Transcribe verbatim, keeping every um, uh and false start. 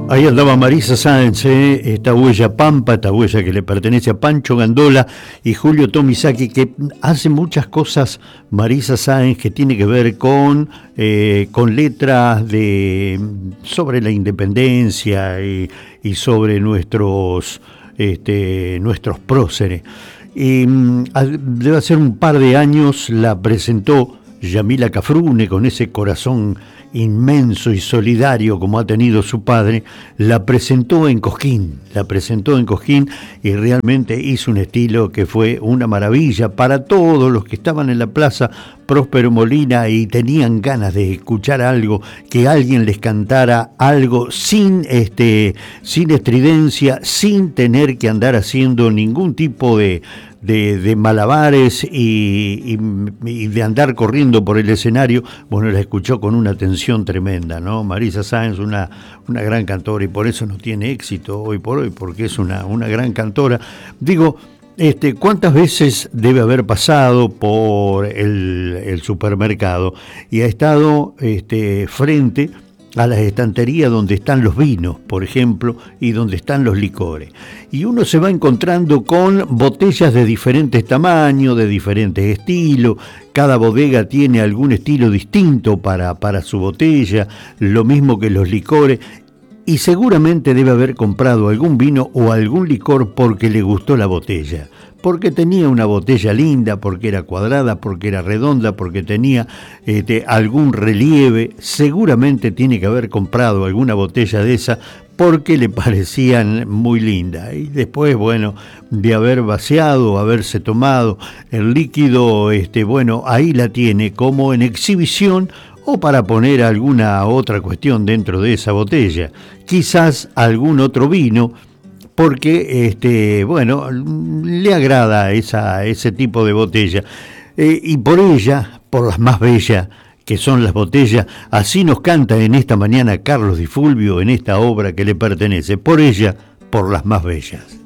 Ahí andaba Marisa Sáenz, ¿eh? Esta huella pampa, esta huella que le pertenece a Pancho Gandola y Julio Tomisaki, que hace muchas cosas, Marisa Sáenz, que tiene que ver con, eh, con letras de, sobre la independencia y, y sobre nuestros, este, nuestros próceres. Y, debe ser un par de años la presentó Yamila Cafrune, con ese corazón inmenso y solidario como ha tenido su padre, la presentó en Cosquín, la presentó en Cosquín y realmente hizo un estilo que fue una maravilla para todos los que estaban en la plaza Próspero Molina y tenían ganas de escuchar algo, que alguien les cantara algo sin este, sin estridencia, sin tener que andar haciendo ningún tipo de De, de malabares y, y, y de andar corriendo por el escenario. Bueno, la escuchó con una atención tremenda, ¿no? Marisa Sáenz, una, una gran cantora, y por eso no tiene éxito hoy por hoy, porque es una, una gran cantora. Digo, este, ¿cuántas veces debe haber pasado por el, el supermercado y ha estado este, frente a las estanterías donde están los vinos, por ejemplo, y donde están los licores? Y uno se va encontrando con botellas de diferentes tamaños, de diferentes estilos. Cada bodega tiene algún estilo distinto para, para su botella, lo mismo que los licores. Y seguramente debe haber comprado algún vino o algún licor porque le gustó la botella, porque tenía una botella linda, porque era cuadrada, porque era redonda, porque tenía este, algún relieve. Seguramente tiene que haber comprado alguna botella de esa porque le parecían muy lindas. Y después, bueno, de haber vaciado, haberse tomado el líquido, este, bueno, ahí la tiene como en exhibición o para poner alguna otra cuestión dentro de esa botella. Quizás algún otro vino, porque este, bueno, le agrada esa, ese tipo de botella. Eh, y por ella, por las más bellas que son las botellas, así nos canta en esta mañana Carlos Di Fulvio en esta obra que le pertenece. Por ella, por las más bellas.